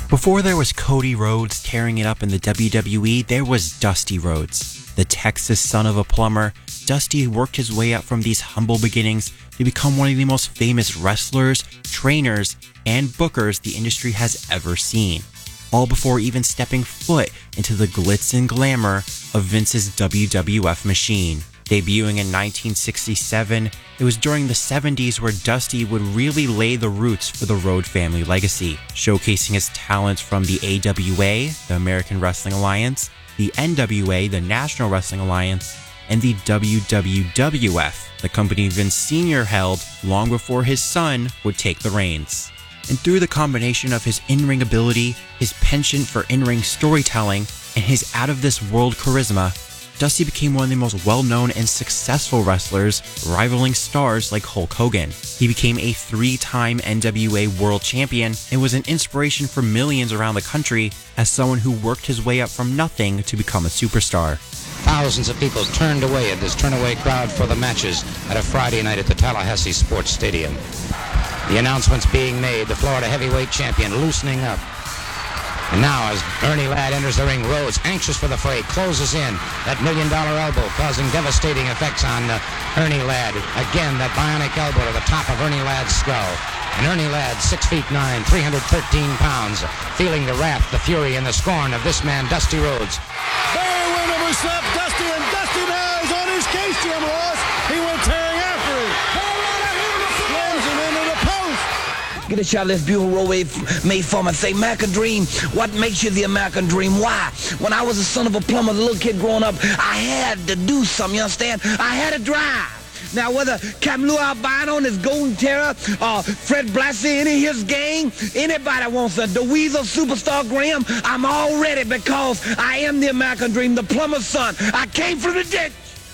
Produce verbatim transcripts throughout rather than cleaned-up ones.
Before there was Cody Rhodes tearing it up in the W W E, there was Dusty Rhodes. The Texas son of a plumber, Dusty worked his way up from these humble beginnings to become one of the most famous wrestlers, trainers, and bookers the industry has ever seen. All before even stepping foot into the glitz and glamour of Vince's W W F machine. Debuting in nineteen sixty-seven, it was during the seventies where Dusty would really lay the roots for the Rhodes family legacy, showcasing his talents from the A W A, the American Wrestling Alliance, the N W A, the National Wrestling Alliance, and the W W F, the company Vince Senior held long before his son would take the reins. And through the combination of his in-ring ability, his penchant for in-ring storytelling, and his out-of-this-world charisma, Dusty became one of the most well-known and successful wrestlers, rivaling stars like Hulk Hogan. He became a three-time N W A World Champion and was an inspiration for millions around the country as someone who worked his way up from nothing to become a superstar. Thousands of people turned away at this turn-away crowd for the matches at a Friday night at the Tallahassee Sports Stadium. The announcements being made, the Florida heavyweight champion loosening up. And now, as Ernie Ladd enters the ring, Rhodes, anxious for the fray, closes in. That million-dollar elbow causing devastating effects on uh, Ernie Ladd. Again, that bionic elbow to the top of Ernie Ladd's skull. And Ernie Ladd, six feet nine, three hundred thirteen pounds, feeling the wrath, the fury, and the scorn of this man, Dusty Rhodes. Very winnable slap, Dusty, and Dusty now is on his case, Jim Ross. He went tearing after him. Slams him into the post. Get a shot of this beautiful roll wave made for me. Say, American Dream, what makes you the American Dream? Why? When I was a son of a plumber, the little kid growing up, I had to do something, you understand? I had to drive. Now, whether Captain Lou Albino and his Golden Terror, or Fred Blassie, any of his gang, anybody wants a the Weasel Superstar Graham, I'm all ready because I am the American Dream, the plumber's son. I came from the ditch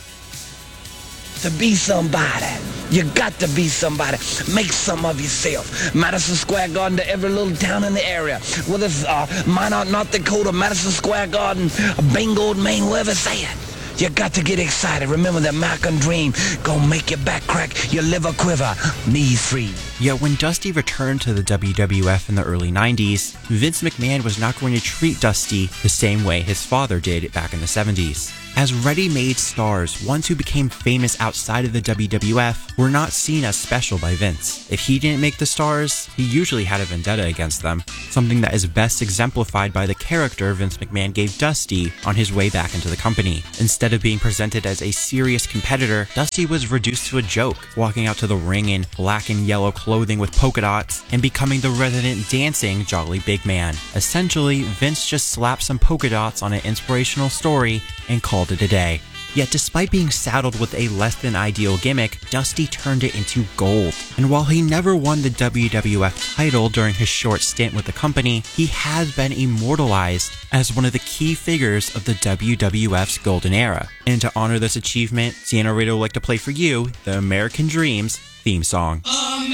to be somebody. You got to be somebody. Make some of yourself. Madison Square Garden to every little town in the area. Whether it's uh, Minot, North Dakota, Madison Square Garden, Bingo, Maine, wherever it's at. You got to get excited. Remember the American Dream. Gonna make your back crack, your liver quiver, knees free. Yet when Dusty returned to the W W F in the early nineties, Vince McMahon was not going to treat Dusty the same way his father did back in the seventies. As ready-made stars, ones who became famous outside of the W W F were not seen as special by Vince. If he didn't make the stars, he usually had a vendetta against them, something that is best exemplified by the character Vince McMahon gave Dusty on his way back into the company. Instead of being presented as a serious competitor, Dusty was reduced to a joke, walking out to the ring in black and yellow clothing with polka dots and becoming the resident dancing jolly big man. Essentially, Vince just slapped some polka dots on an inspirational story and called it a day. Yet despite being saddled with a less than ideal gimmick, Dusty turned it into gold. And while he never won the W W F title during his short stint with the company, he has been immortalized as one of the key figures of the W W F's golden era. And to honor this achievement, Sienna Radio would like to play for you the American Dreams theme song.